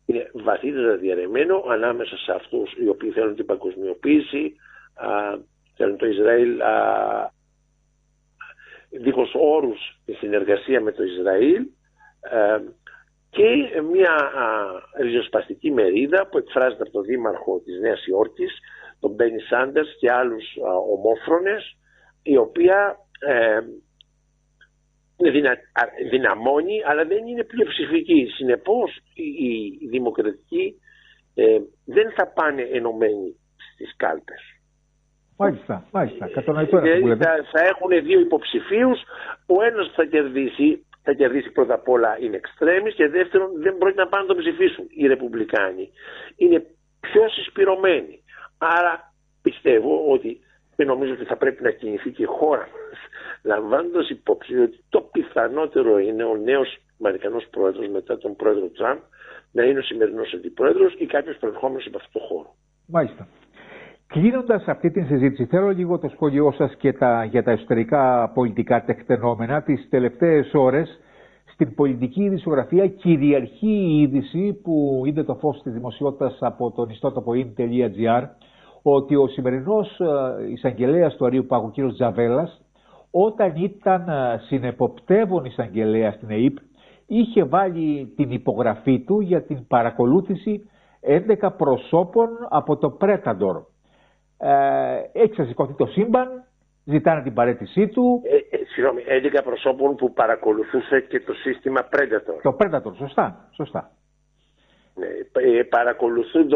είναι βαθύτερα διαρρεμένο ανάμεσα σε αυτούς οι οποίοι θέλουν την παγκοσμιοποίηση, θέλουν το Ισραήλ δίχως όρους τη συνεργασία με το Ισραήλ, και μια ριζοσπαστική μερίδα που εκφράζεται από τον δήμαρχο της Νέας Υόρκης, τον Μπένι Σάντερς και άλλους ομόφρονες, η οποία δυναμώνει αλλά δεν είναι πλειοψηφική. Συνεπώς οι δημοκρατικοί δεν θα πάνε ενωμένοι στις κάλπες. Μάλιστα, κατανοητό είναι. Θα έχουν δύο υποψηφίους, ο ένας θα κερδίσει πρώτα απ' όλα in extremis και δεύτερον δεν πρόκειται να πάνε να τον ψηφίσουν οι Ρεπουμπλικάνοι. Είναι πιο συσπηρωμένοι. Άρα πιστεύω ότι και νομίζω ότι θα πρέπει να κινηθεί και η χώρα μας, λαμβάνοντας υπόψη ότι το πιθανότερο είναι ο νέος Αμερικανός πρόεδρος μετά τον πρόεδρο Τραμπ να είναι ο σημερινός αντιπρόεδρος ή κάποιος προερχόμενος από αυτό το χώρο. Μάλιστα. Κλείνοντας αυτή την συζήτηση, θέλω λίγο το σχόλιο σας και για τα εσωτερικά πολιτικά τεκτενόμενα. Τις τελευταίες ώρες στην πολιτική ειδησιογραφία κυριαρχεί η είδηση που είδε το φως της δημοσιότητας από τον ιστότοπο in.gr ότι ο σημερινός εισαγγελέας του Αρείου Πάγου, κ. Τζαβέλας, όταν ήταν συνεποπτεύων εισαγγελέας στην ΕΕΠ, είχε βάλει την υπογραφή του για την παρακολούθηση 11 προσώπων από το Predator. Έχει ξεσηκωθεί το σύμπαν, ζητάνε την παραίτησή του. Συγγνώμη, 11 προσώπων που παρακολουθούσε και το σύστημα Predator. Το Predator, σωστά. Ναι, παρακολουθούν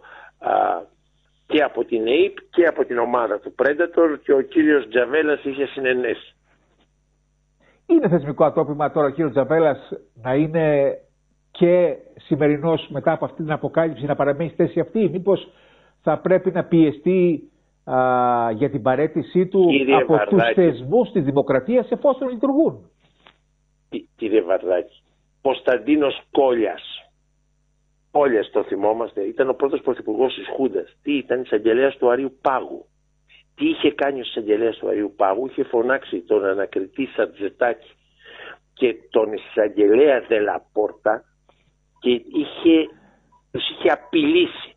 και από την ΑΕΠ και από την ομάδα του Predator και ο κύριος Τζαβέλας είχε συνενέσει. Είναι θεσμικό ατόπιμα τώρα ο κύριος Τζαβέλας να είναι και σημερινός μετά από αυτή την αποκάλυψη να παραμένει στη θέση αυτή? Μήπως θα πρέπει να πιεστεί για την παραίτησή του από τους θεσμούς της δημοκρατίας εφόσον λειτουργούν? Κύριε Βαρδάκη, Κωνσταντίνος Κόλιας, το θυμόμαστε, ήταν ο πρώτος πρωθυπουργός της Χούντας. Τι ήταν? Εισαγγελέας του Αρείου Πάγου. Τι είχε κάνει ο εισαγγελέας του Αρείου Πάγου? Είχε φωνάξει τον ανακριτή Σαρτζετάκη και τον εισαγγελέα Δελαπόρτα και τους είχε απειλήσει.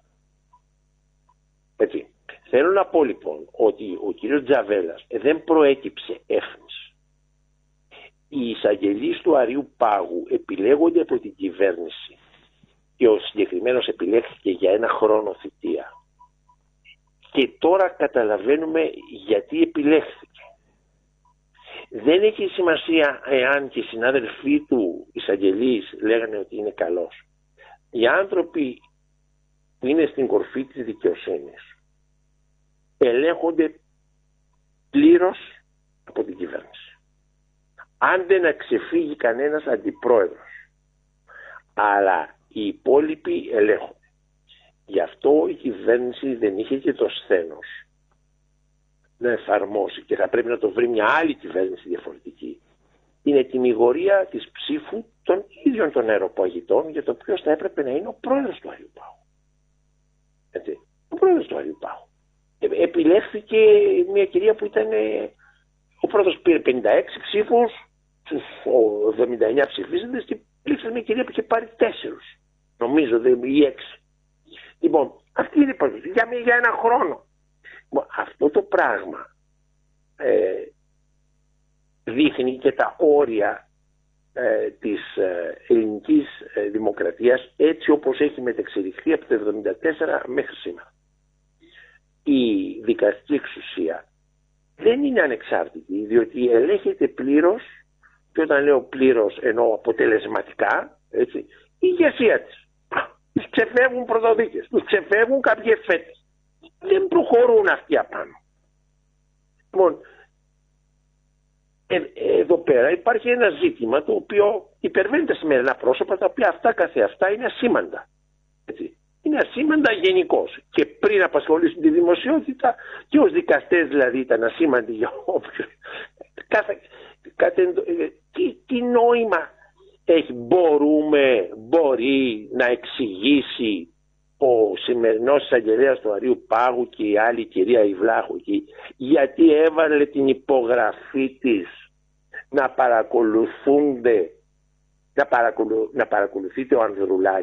Έτσι. Θέλω να πω λοιπόν ότι ο κύριος Τζαβέλας δεν προέκυψε έφνης. Οι εισαγγελείς του Αρείου Πάγου επιλέγονται από την κυβέρνηση και ο συγκεκριμένος επιλέχθηκε για 1 χρόνο θητεία. Και τώρα καταλαβαίνουμε γιατί επιλέχθηκε. Δεν έχει σημασία εάν και οι συνάδελφοί του εισαγγελείς λέγανε ότι είναι καλός. Οι άνθρωποι που είναι στην κορφή της δικαιοσύνης ελέγχονται πλήρως από την κυβέρνηση. Αν δεν ξεφύγει κανένας αντιπρόεδρος, αλλά οι υπόλοιποι ελέγχονται. Γι' αυτό η κυβέρνηση δεν είχε και το σθένος να εφαρμόσει και θα πρέπει να το βρει μια άλλη κυβέρνηση διαφορετική. Είναι τιμιγορία της ψήφου των ίδιων των αεροπαγητών για το ποιος θα έπρεπε να είναι ο πρόεδρος του Αρείου Πάγου. Έτσι, ο πρόεδρος του Αρείου Πάγου. Επιλέχθηκε μια κυρία που ήταν, ο πρώτος πήρε 56 ψήφους, στους 79 ψηφίσαντες και επιλέξαν μια κυρία που είχε πάρει 4, νομίζω, ή 6. Λοιπόν, αυτή είναι η πρόταση για 1 χρόνο. Αυτό το πράγμα δείχνει και τα όρια της ελληνικής δημοκρατίας έτσι όπως έχει μετεξελιχθεί από το 1974 μέχρι σήμερα. Η δικαστική εξουσία δεν είναι ανεξάρτητη, διότι ελέγχεται πλήρως, και όταν λέω πλήρως εννοώ αποτελεσματικά, έτσι, η ηγεσία της. Τους ξεφεύγουν πρωτοδίκες, τους ξεφεύγουν κάποιοι εφέτες. Δεν προχωρούν αυτοί απάνω. Λοιπόν, εδώ πέρα υπάρχει ένα ζήτημα το οποίο υπερβαίνει τα σημερινά πρόσωπα, τα οποία αυτά καθεαυτά είναι ασήμαντα. Έτσι. Είναι ασήμαντα γενικώς. Και πριν απασχολήσουν τη δημοσιότητα και ως δικαστές δηλαδή ήταν ασήμαντοι για όποιον. Τι νόημα έχει? Μπορεί να εξηγήσει ο σημερινός εισαγγελέας του Αρείου Πάγου και η άλλη κυρία Ιβλάχου γιατί έβαλε την υπογραφή της να παρακολουθείται ο Ανδρουλάκης?